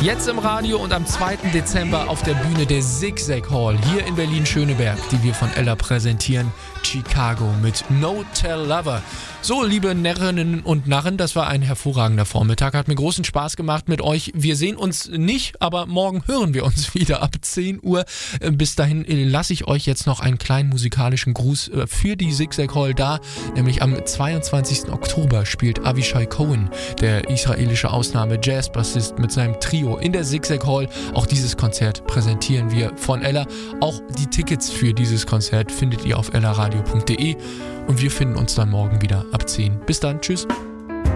Jetzt im Radio und am 2. Dezember auf der Bühne der Zigzag Hall hier in Berlin-Schöneberg, die wir von Ella präsentieren. Chicago mit No Tell Lover. So, liebe Närrinnen und Narren, das war ein hervorragender Vormittag. Hat mir großen Spaß gemacht mit euch. Wir sehen uns nicht, aber morgen hören wir uns wieder ab 10 Uhr. Bis dahin lasse ich euch jetzt noch einen kleinen musikalischen Gruß für die Zigzag Hall da. Nämlich am 22. Oktober spielt Avishai Cohen, der israelische Ausnahme-Jazz-Bassist, mit seinem Trio in der Zigzag Hall. Auch dieses Konzert präsentieren wir von Ella. Auch die Tickets für dieses Konzert findet ihr auf ellaradio.de. Und wir finden uns dann morgen wieder ab 10. Bis dann, tschüss.